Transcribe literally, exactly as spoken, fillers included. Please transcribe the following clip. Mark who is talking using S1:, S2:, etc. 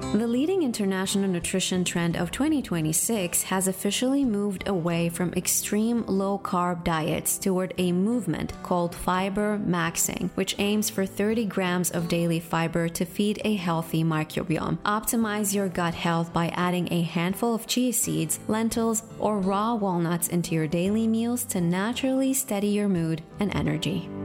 S1: The leading international nutrition trend of twenty twenty-six has officially moved away from extreme low-carb diets toward a movement called fiber maxing, which aims for thirty grams of daily fiber to feed a healthy microbiome. Optimize your gut health by adding a handful of chia seeds, lentils, or raw walnuts into your daily meals to naturally steady your mood and energy.